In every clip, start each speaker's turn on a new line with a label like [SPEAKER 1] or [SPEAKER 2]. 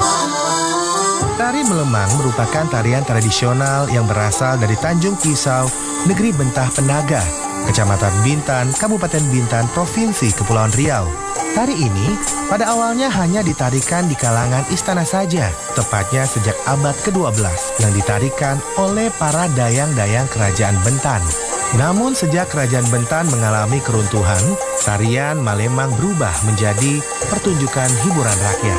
[SPEAKER 1] Tari Melemang merupakan tarian tradisional yang berasal dari Tanjung Pisau, Negeri Bentah Penaga, Kecamatan Bintan, Kabupaten Bintan, Provinsi Kepulauan Riau. Tari ini pada awalnya hanya ditarikan di kalangan istana saja, tepatnya sejak abad ke-12 yang ditarikan oleh para dayang-dayang Kerajaan Bentan. Namun sejak Kerajaan Bentan mengalami keruntuhan, tarian Malemang berubah menjadi pertunjukan hiburan rakyat.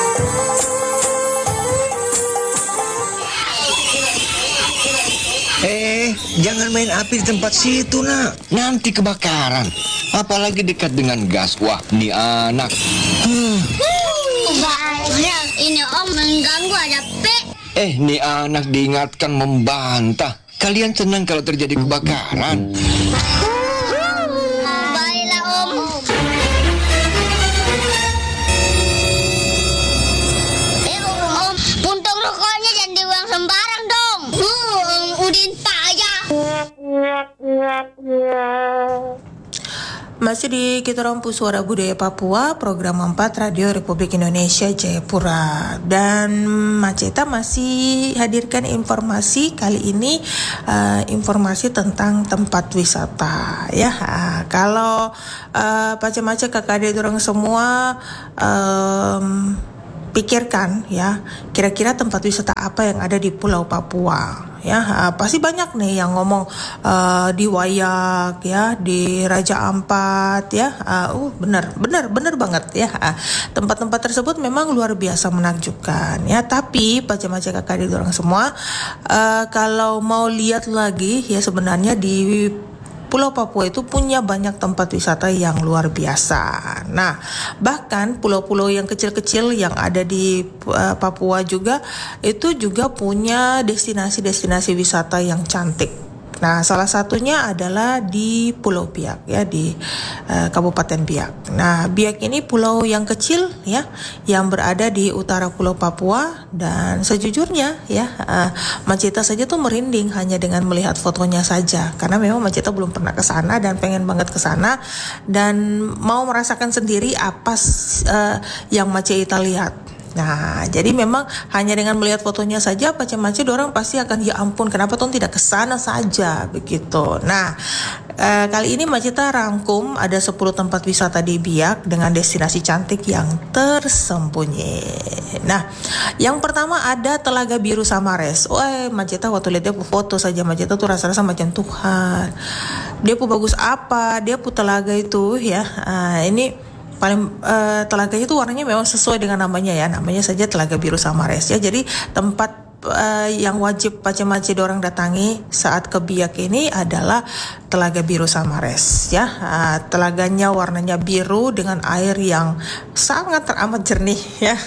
[SPEAKER 2] Jangan main api di tempat situ, nak. Nanti kebakaran. Apalagi dekat dengan gas. Wah, ini anak.
[SPEAKER 3] Banyak, ini om mengganggu ada pe.
[SPEAKER 2] Ini anak diingatkan membantah. Kalian senang kalau terjadi kebakaran?
[SPEAKER 3] Baiklah om. Om, puntung rokoknya jangan dibuang sembarang dong. Om Udin payah.
[SPEAKER 4] Masih di Kita Rompu Suara Budaya Papua, program 4 Radio Republik Indonesia Jayapura. Dan Maceta masih hadirkan informasi kali ini, informasi tentang tempat wisata ya. Kalau pace-mace kakak adik orang semua pikirkan ya, kira-kira tempat wisata apa yang ada di Pulau Papua ya. Pasti banyak nih yang ngomong di Wayak ya, di Raja Ampat ya. Benar banget ya. Tempat-tempat tersebut memang luar biasa menakjubkan ya. Tapi pace-mace kakak adik orang semua, kalau mau lihat lagi ya, sebenarnya di Pulau Papua itu punya banyak tempat wisata yang luar biasa. Nah, bahkan pulau-pulau yang kecil-kecil yang ada di Papua juga itu juga punya destinasi-destinasi wisata yang cantik. Nah, salah satunya adalah di Pulau Biak ya, di Kabupaten Biak. Nah, Biak ini pulau yang kecil ya, yang berada di utara Pulau Papua, dan sejujurnya ya, Maceta saja tuh merinding hanya dengan melihat fotonya saja, karena memang Maceta belum pernah ke sana dan pengen banget ke sana dan mau merasakan sendiri apa yang Maceta lihat. Nah, jadi memang hanya dengan melihat fotonya saja pace-mace dorang pasti akan, ya ampun, kenapa tuh tidak ke sana saja begitu. Nah, kali ini Maceta rangkum ada 10 tempat wisata di Biak dengan destinasi cantik yang tersembunyi. Nah, yang pertama ada Telaga Biru Samares. Maceta waktu lihat dia foto saja, Maceta tuh rasa-rasa macam Tuhan. Dia pun bagus apa? Dia pun telaga itu ya. Ini paling telaganya itu warnanya memang sesuai dengan namanya ya, namanya saja Telaga Biru Samares ya. Jadi tempat yang wajib pace-mace dorang datangi saat ke Biak ini adalah Telaga Biru Samares ya. Telaganya warnanya biru dengan air yang sangat teramat jernih ya.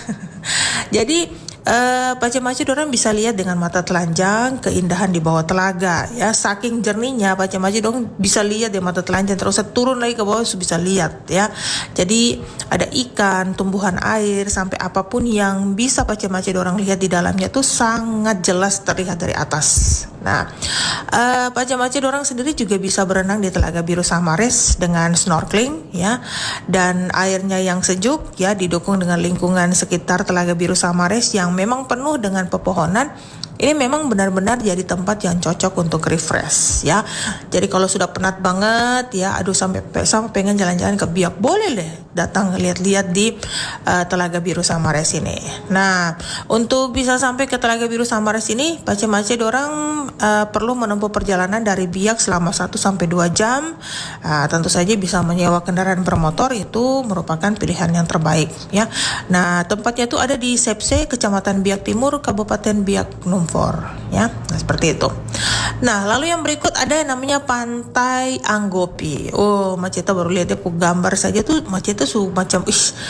[SPEAKER 4] Jadi pace-mace dorang bisa lihat dengan mata telanjang keindahan di bawah telaga ya. Saking jernihnya pace-mace dorang bisa lihat di mata telanjang, terus turun lagi ke bawah bisa lihat ya. Jadi ada ikan, tumbuhan air, sampai apapun yang bisa pace-mace dorang lihat di dalamnya tuh sangat jelas terlihat dari atas. Nah, pace-mace dorang sendiri juga bisa berenang di Telaga Biru Samares dengan snorkeling ya, dan airnya yang sejuk ya, didukung dengan lingkungan sekitar Telaga Biru Samares yang memang penuh dengan pepohonan. Ini memang benar-benar jadi tempat yang cocok untuk refresh ya. Jadi kalau sudah penat banget ya, sampai pengen jalan-jalan ke Biak, boleh deh datang lihat-lihat di Telaga Biru Samares ini. Nah, untuk bisa sampai ke Telaga Biru Samares ini, pace-mace dorang perlu menempuh perjalanan dari Biak selama 1-2 jam. Tentu saja bisa menyewa kendaraan bermotor, itu merupakan pilihan yang terbaik ya. Nah, tempatnya itu ada di Sepse, Kecamatan Biak Timur, Kabupaten Biak Numfor ya. Nah, seperti itu. Nah, lalu yang berikut ada yang namanya Pantai Anggopi. Maceta baru lihat dia gambar saja tuh, Maceta macam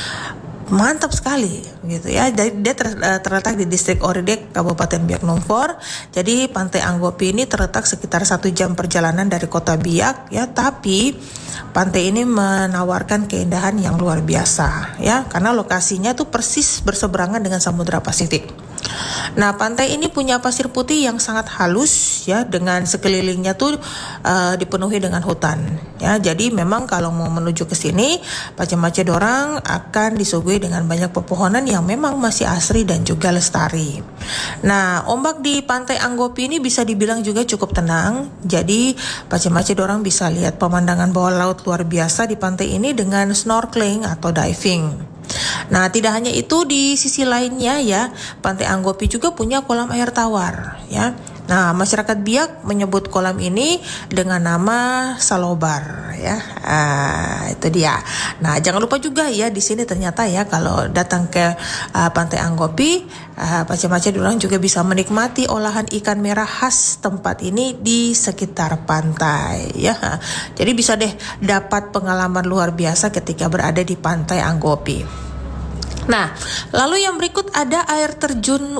[SPEAKER 4] mantap sekali gitu ya. Dia terletak di distrik Oridek, Kabupaten Biak Numfor. Jadi Pantai Anggopi ini terletak sekitar 1 jam perjalanan dari kota Biak ya, tapi pantai ini menawarkan keindahan yang luar biasa ya, karena lokasinya tuh persis berseberangan dengan Samudra Pasifik. Nah, pantai ini punya pasir putih yang sangat halus ya, dengan sekelilingnya tuh dipenuhi dengan hutan ya. Jadi memang kalau mau menuju ke sini, Pace-Mace Dorang akan disuguhi dengan banyak pepohonan yang memang masih asri dan juga lestari. Nah, ombak di pantai Anggopi ini bisa dibilang juga cukup tenang. Jadi Pace-Mace Dorang bisa lihat pemandangan bawah laut luar biasa di pantai ini dengan snorkeling atau diving. Nah, tidak hanya itu, di sisi lainnya ya, Pantai Anggopi juga punya kolam air tawar ya. Nah, masyarakat Biak menyebut kolam ini dengan nama Salobar ya. Itu dia. Nah, jangan lupa juga ya, di sini ternyata ya kalau datang ke Pantai Anggopi, Pace-Mace Dorang juga bisa menikmati olahan ikan merah khas tempat ini di sekitar pantai ya. Jadi bisa deh dapat pengalaman luar biasa ketika berada di Pantai Anggopi. Nah, lalu yang berikut ada air terjun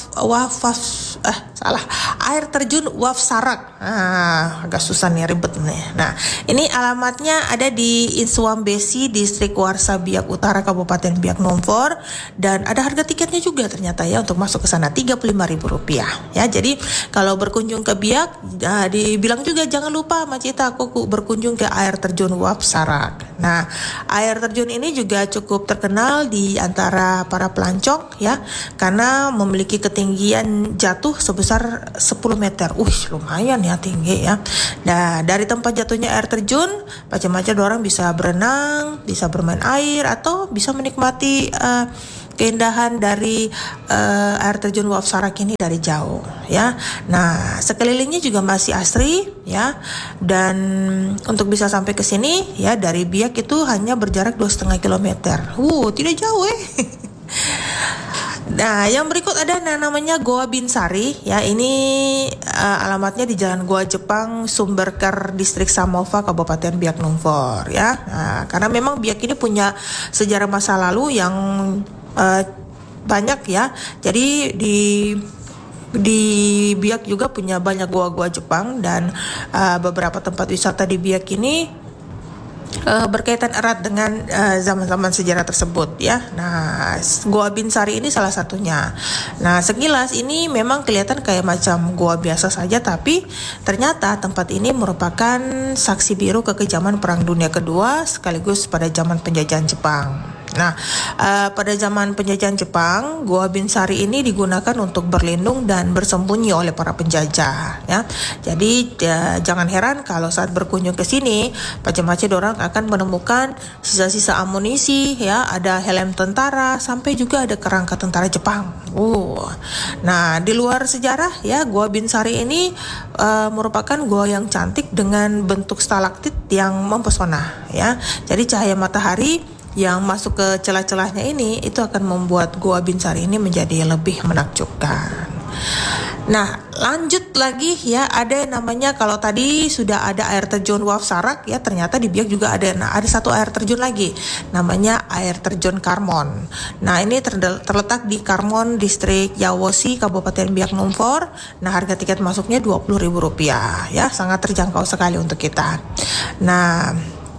[SPEAKER 4] air terjun Waf Sarak. Agak susah nih, ribet nih. Nah, ini alamatnya ada di Insuam Besi, Distrik Warsa Biak Utara, Kabupaten Biak Numfor, dan ada harga tiketnya juga ternyata ya untuk masuk ke sana, Rp35.000 ya. Jadi kalau berkunjung ke Biak, dibilang juga jangan lupa Macita aku berkunjung ke air terjun Waf Sarak. Nah, air terjun ini juga cukup terkenal di antara para pelancong ya, karena memiliki ketinggian jatuh sebesar 10 meter. Lumayan ya tinggi ya. Nah, dari tempat jatuhnya air terjun, Pace-Mace Dorang bisa berenang, bisa bermain air, atau bisa menikmati keindahan dari air terjun Waf Sarak ini dari jauh ya. Nah, sekelilingnya juga masih asri ya, dan untuk bisa sampai ke sini ya dari Biak itu hanya berjarak 2,5 kilometer. Tidak jauh Nah, yang berikut ada namanya Goa Binsari ya. Ini alamatnya di Jalan Goa Jepang, Sumberker, Distrik Samova, Kabupaten Biak Numfor ya. Nah, karena memang Biak ini punya sejarah masa lalu yang banyak ya. Jadi di Biak juga punya banyak goa-goa Jepang, dan beberapa tempat wisata di Biak ini berkaitan erat dengan zaman-zaman sejarah tersebut ya. Nah, Goa Binsari ini salah satunya. Nah, sekilas ini memang kelihatan kayak macam goa biasa saja, tapi ternyata tempat ini merupakan saksi biru kekejaman Perang Dunia Kedua sekaligus pada zaman penjajahan Jepang. Nah, pada zaman penjajahan Jepang, Goa Binsari ini digunakan untuk berlindung dan bersembunyi oleh para penjajah ya. Jadi jangan heran kalau saat berkunjung ke sini, Pace-Mace Dorang akan menemukan sisa-sisa amunisi ya, ada helm tentara, sampai juga ada kerangka tentara Jepang. Nah, di luar sejarah ya, Goa Binsari ini merupakan goa yang cantik dengan bentuk stalaktit yang mempesona ya. Jadi cahaya matahari yang masuk ke celah-celahnya ini itu akan membuat Goa Binsari ini menjadi lebih menakjubkan. Nah, lanjut lagi ya, ada namanya, kalau tadi sudah ada air terjun Waf Sarak ya, ternyata di Biak juga ada satu air terjun lagi, namanya air terjun Karmon. Nah, ini terletak di Karmon, Distrik Yawosi, Kabupaten Biak Numfor. Nah, harga tiket masuknya Rp20.000 ya, sangat terjangkau sekali untuk kita. Nah,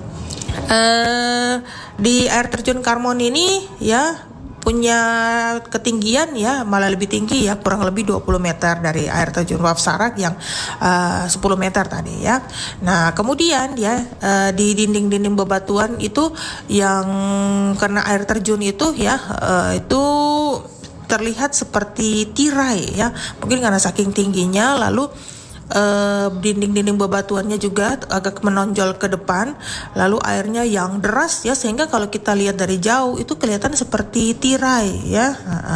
[SPEAKER 4] di air terjun Karmon ini ya punya ketinggian ya malah lebih tinggi ya, kurang lebih 20 meter dari air terjun Waf Sarak yang 10 meter tadi ya. Nah, kemudian ya di dinding-dinding bebatuan itu yang karena air terjun itu ya itu terlihat seperti tirai ya, mungkin karena saking tingginya, lalu dinding-dinding bebatuannya juga agak menonjol ke depan, lalu airnya yang deras ya, sehingga kalau kita lihat dari jauh itu kelihatan seperti tirai ya.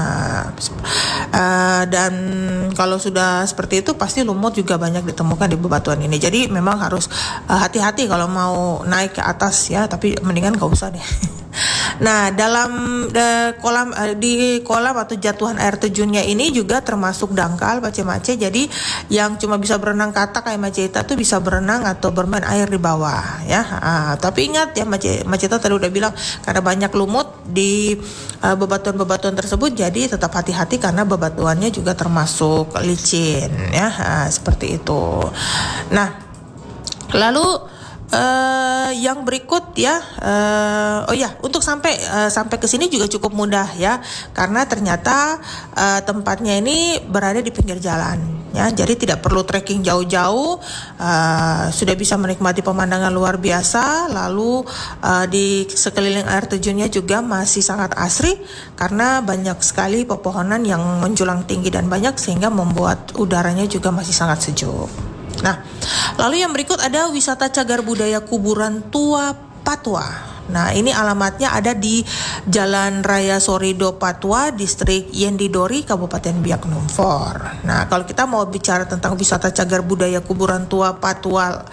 [SPEAKER 4] Dan kalau sudah seperti itu pasti lumut juga banyak ditemukan di bebatuan ini. Jadi memang harus hati-hati kalau mau naik ke atas ya, tapi mendingan gak usah deh. Nah, dalam di kolam atau jatuhan air terjunnya ini juga termasuk dangkal Pace-Mace. Jadi yang cuma bisa berenang kata kayak Maceta tuh bisa berenang atau bermain air di bawah ya. Tapi ingat ya, Maceta tadi udah bilang karena banyak lumut di bebatuan-bebatuan tersebut, jadi tetap hati-hati karena bebatuannya juga termasuk licin ya. Seperti itu. Nah, lalu Yang berikut ya, untuk sampai ke sini juga cukup mudah ya, karena ternyata tempatnya ini berada di pinggir jalan ya, jadi tidak perlu trekking jauh-jauh, sudah bisa menikmati pemandangan luar biasa. Lalu di sekeliling air terjunnya juga masih sangat asri karena banyak sekali pepohonan yang menjulang tinggi dan banyak, sehingga membuat udaranya juga masih sangat sejuk. Nah, lalu yang berikut ada wisata cagar budaya kuburan tua Patwa. Nah, ini alamatnya ada di Jalan Raya Sorido Patwa, Distrik Yendidori, Kabupaten Biak Numfor. Nah, kalau kita mau bicara tentang wisata cagar budaya kuburan tua Patwa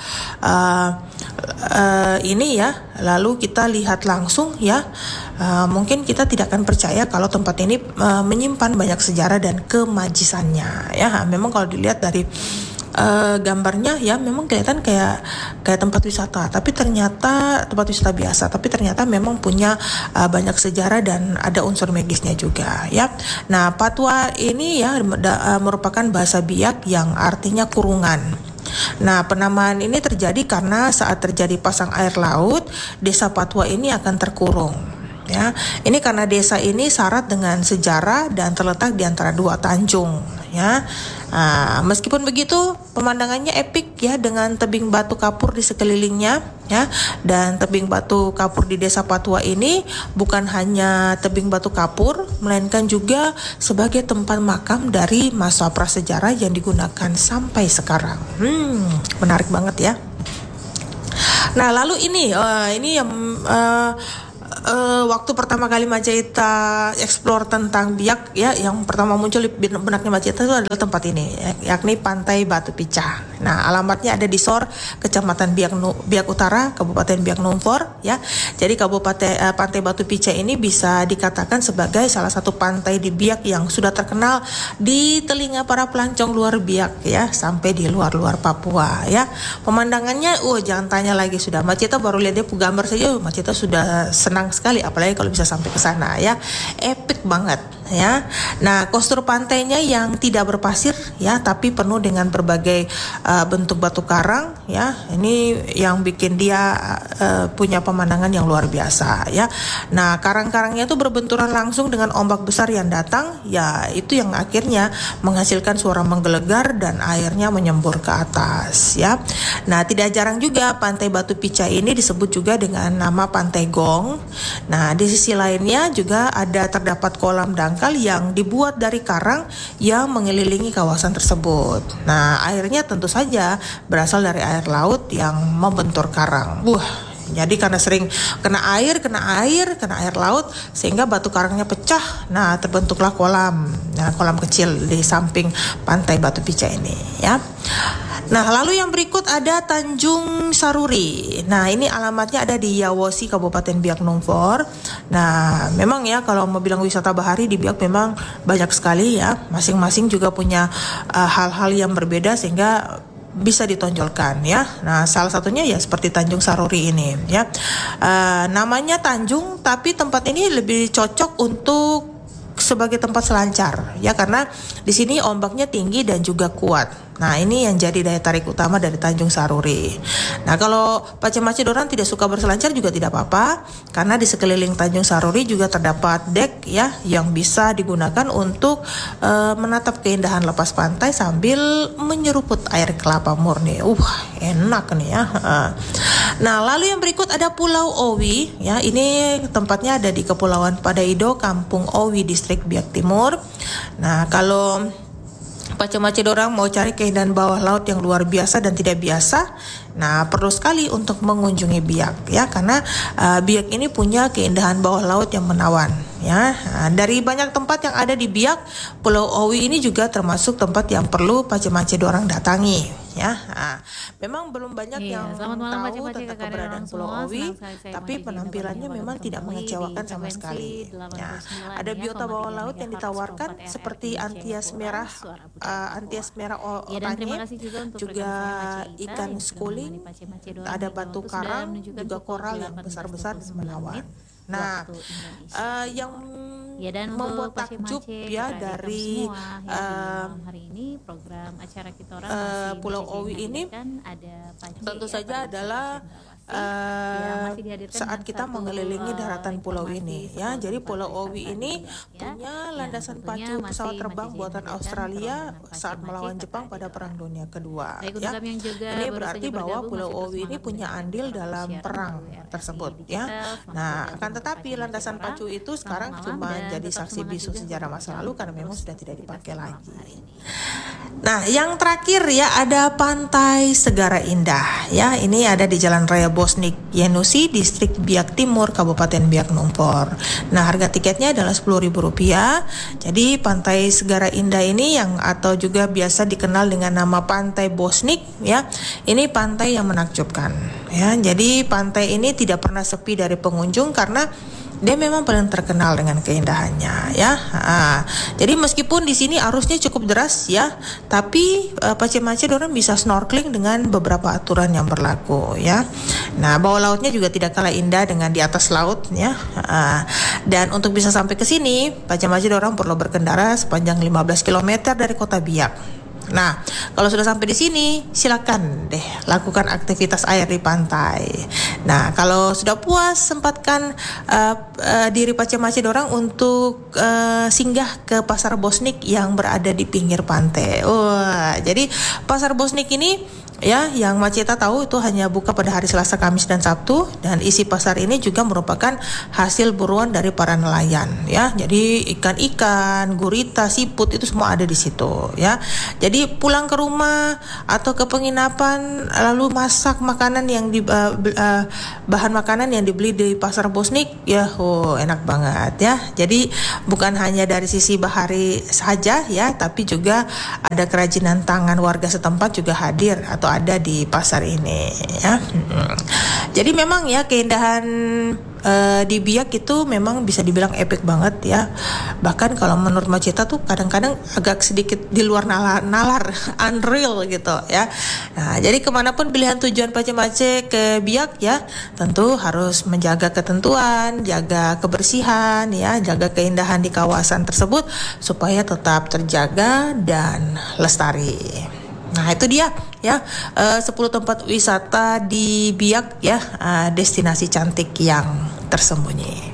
[SPEAKER 4] ini ya, lalu kita lihat langsung ya, mungkin kita tidak akan percaya kalau tempat ini menyimpan banyak sejarah dan kemajisannya ya. Memang kalau dilihat dari gambarnya ya memang kelihatan kayak tempat wisata, tapi ternyata tempat wisata biasa, tapi ternyata memang punya banyak sejarah dan ada unsur magisnya juga ya. Nah, Patwa ini ya merupakan bahasa Biak yang artinya kurungan. Nah, penamaan ini terjadi karena saat terjadi pasang air laut, desa Patwa ini akan terkurung. Ya, ini karena desa ini syarat dengan sejarah dan terletak di antara dua tanjung. Ya, meskipun begitu pemandangannya epik ya, dengan tebing batu kapur di sekelilingnya ya. Dan tebing batu kapur di desa Patwa ini bukan hanya tebing batu kapur, melainkan juga sebagai tempat makam dari masa prasejarah yang digunakan sampai sekarang. Menarik banget ya. Nah, lalu ini yang waktu pertama kali Majapahit explore tentang Biak ya, yang pertama muncul di benaknya Majapahit itu adalah tempat ini, yakni Pantai Batu Picah. Nah, alamatnya ada di Sor, Kecamatan Biak Utara, Kabupaten Biak Numfor ya. Jadi Pantai Batu Picah ini bisa dikatakan sebagai salah satu pantai di Biak yang sudah terkenal di telinga para pelancong luar Biak ya, sampai di luar Papua ya. Pemandangannya jangan tanya lagi, sudah Majapahit baru lihat dia gambar saja Majapahit sudah senang sekali, apalagi kalau bisa sampai ke sana ya. Epic banget ya. Nah, kostur pantainya yang tidak berpasir ya, tapi penuh dengan berbagai bentuk batu karang ya. Ini yang bikin dia punya pemandangan yang luar biasa ya. Nah, karang-karangnya itu berbenturan langsung dengan ombak besar yang datang ya, itu yang akhirnya menghasilkan suara menggelegar dan airnya menyembur ke atas ya. Nah, tidak jarang juga Pantai Batu Picah ini disebut juga dengan nama Pantai Gong. Nah, di sisi lainnya juga terdapat kolam dangkal yang dibuat dari karang yang mengelilingi kawasan tersebut. Nah, airnya tentu saja berasal dari air laut yang membentur karang. Jadi karena sering kena air laut, sehingga batu karangnya pecah. Nah, terbentuklah kolam kecil di samping Pantai Batu Picah ini ya. Nah, lalu yang berikut ada Tanjung Saruri. Nah, ini alamatnya ada di Yawosi, Kabupaten Biak Numfor. Nah, memang ya kalau mau bilang wisata bahari di Biak memang banyak sekali ya. Masing-masing juga punya hal-hal yang berbeda sehingga bisa ditonjolkan ya. Nah, salah satunya ya seperti Tanjung Saruri ini ya. Namanya Tanjung, tapi tempat ini lebih cocok untuk sebagai tempat selancar ya, karena di sini ombaknya tinggi dan juga kuat. Nah, ini yang jadi daya tarik utama dari Tanjung Saruri. Nah, kalau Pace-Mace orang tidak suka berselancar juga tidak apa-apa, karena di sekeliling Tanjung Saruri juga terdapat dek ya yang bisa digunakan untuk menatap keindahan lepas pantai sambil menyeruput air kelapa murni. Enak nih ya. Nah, lalu yang berikut ada Pulau Owi ya. Ini tempatnya ada di Kepulauan Padaido, Kampung Owi, Distrik Biak Timur. Nah, kalau Pace-Mace dorang mau cari keindahan bawah laut yang luar biasa dan tidak biasa, nah perlu sekali untuk mengunjungi Biak ya, karena Biak ini punya keindahan bawah laut yang menawan ya. Dari banyak tempat yang ada di Biak, Pulau Owi ini juga termasuk tempat yang perlu Pace-Mace dorang datangi ya. Memang belum banyak yang tahu tentang keberadaan Pulau Owi, tapi penampilannya memang tidak mengecewakan sama sekali ya. Ada biota bawah laut yang ditawarkan seperti antias merah oranye, juga ikan schooling, ada batu karang, juga koral yang besar-besar dan menawan. Nah, yang
[SPEAKER 5] Ya, dan
[SPEAKER 4] membuat
[SPEAKER 5] untuk
[SPEAKER 4] takjub
[SPEAKER 5] Pace-Mace,
[SPEAKER 4] ya
[SPEAKER 5] Mitra Adik
[SPEAKER 4] dari
[SPEAKER 5] kamu semua yang di malam hari ini program acara kita orang masih
[SPEAKER 4] Pulau
[SPEAKER 5] menjadi
[SPEAKER 4] Owi ini
[SPEAKER 5] menghadirkan ada Pace
[SPEAKER 4] tentu
[SPEAKER 5] ya,
[SPEAKER 4] saja
[SPEAKER 5] pariwisata
[SPEAKER 4] adalah
[SPEAKER 5] cendrawasih yang masih dihadirkan
[SPEAKER 4] saat
[SPEAKER 5] dengan
[SPEAKER 4] kita
[SPEAKER 5] satu,
[SPEAKER 4] mengelilingi daratan pulau
[SPEAKER 5] informasi
[SPEAKER 4] ini ya.
[SPEAKER 5] seputar
[SPEAKER 4] Jadi Pulau
[SPEAKER 5] wisata
[SPEAKER 4] Owi
[SPEAKER 5] di
[SPEAKER 4] ini
[SPEAKER 5] Biak, ya,
[SPEAKER 4] punya
[SPEAKER 5] yang
[SPEAKER 4] landasan
[SPEAKER 5] tentunya
[SPEAKER 4] pacu pesawat
[SPEAKER 5] masih
[SPEAKER 4] terbang
[SPEAKER 5] menjadi
[SPEAKER 4] buatan
[SPEAKER 5] menghadirkan
[SPEAKER 4] Australia
[SPEAKER 5] perlombaan
[SPEAKER 4] saat
[SPEAKER 5] Pace-Mace
[SPEAKER 4] melawan
[SPEAKER 5] Kata
[SPEAKER 4] Jepang pada
[SPEAKER 5] Adil.
[SPEAKER 4] Perang Dunia Kedua
[SPEAKER 5] Baik,
[SPEAKER 4] ya.
[SPEAKER 5] untuk yang juga
[SPEAKER 4] Ini
[SPEAKER 5] baru
[SPEAKER 4] berarti
[SPEAKER 5] saja
[SPEAKER 4] bahwa
[SPEAKER 5] bergabung,
[SPEAKER 4] Pulau
[SPEAKER 5] masih terus
[SPEAKER 4] Owi ini
[SPEAKER 5] semangat
[SPEAKER 4] punya
[SPEAKER 5] mendengarkan
[SPEAKER 4] andil
[SPEAKER 5] kita
[SPEAKER 4] dalam
[SPEAKER 5] siaran
[SPEAKER 4] perang
[SPEAKER 5] melalui RRI
[SPEAKER 4] tersebut
[SPEAKER 5] Digital.
[SPEAKER 4] ya.
[SPEAKER 5] Selamat
[SPEAKER 4] Nah,
[SPEAKER 5] bergabung
[SPEAKER 4] akan
[SPEAKER 5] untuk
[SPEAKER 4] tetapi
[SPEAKER 5] Pace-Mace
[SPEAKER 4] landasan
[SPEAKER 5] orang.
[SPEAKER 4] pacu itu
[SPEAKER 5] Selamat
[SPEAKER 4] sekarang
[SPEAKER 5] malam
[SPEAKER 4] cuma
[SPEAKER 5] dan
[SPEAKER 4] jadi
[SPEAKER 5] tetap
[SPEAKER 4] saksi
[SPEAKER 5] semangat
[SPEAKER 4] bisu
[SPEAKER 5] juga
[SPEAKER 4] sejarah
[SPEAKER 5] untuk
[SPEAKER 4] masa lalu karena
[SPEAKER 5] terus
[SPEAKER 4] memang sudah tidak
[SPEAKER 5] aktivitas
[SPEAKER 4] dipakai
[SPEAKER 5] malam
[SPEAKER 4] lagi.
[SPEAKER 5] hari ini.
[SPEAKER 4] Nah, yang terakhir ya ada Pantai Segara Indah ya. Ini ada di Jalan Raya Bosnik Yenusi, Distrik Biak Timur, Kabupaten Biak Numfor. Nah, harga tiketnya adalah Rp10.000. Jadi Pantai Segara Indah ini yang atau juga biasa dikenal dengan nama Pantai Bosnik ya. Ini pantai yang menakjubkan ya. Jadi pantai ini tidak pernah sepi dari pengunjung karena dia memang paling terkenal dengan keindahannya ya. Jadi meskipun di sini arusnya cukup deras ya, tapi Pace-Mace orang bisa snorkeling dengan beberapa aturan yang berlaku ya. Nah, bawah lautnya juga tidak kalah indah dengan di atas laut ya. Dan untuk bisa sampai ke sini, Pace-Mace orang perlu berkendara sepanjang 15 km dari kota Biak. Nah, kalau sudah sampai di sini, silakan deh lakukan aktivitas air di pantai. Nah, kalau sudah puas, sempatkan diri Pace-Mace orang untuk singgah ke Pasar Bosnik yang berada di pinggir pantai. Wah, jadi Pasar Bosnik ini ya, yang Maceta tahu itu hanya buka pada hari Selasa, Kamis, dan Sabtu, dan isi pasar ini juga merupakan hasil buruan dari para nelayan ya. Jadi ikan-ikan, gurita, siput itu semua ada di situ ya. Jadi pulang ke rumah atau ke penginapan lalu masak makanan yang bahan makanan yang dibeli di Pasar Bosnik ya, enak banget ya. Jadi bukan hanya dari sisi bahari saja ya, tapi juga ada kerajinan tangan warga setempat juga hadir atau ada di pasar ini ya. Jadi memang ya keindahan di Biak itu memang bisa dibilang epic banget ya. Bahkan kalau menurut Maceta tuh kadang-kadang agak sedikit di luar nalar unreal gitu ya. Nah, jadi kemanapun pilihan tujuan Pace-Mace ke Biak ya, tentu harus menjaga ketentuan, jaga kebersihan ya, jaga keindahan di kawasan tersebut supaya tetap terjaga dan lestari. Nah, itu dia ya 10 tempat wisata di Biak ya, destinasi cantik yang tersembunyi.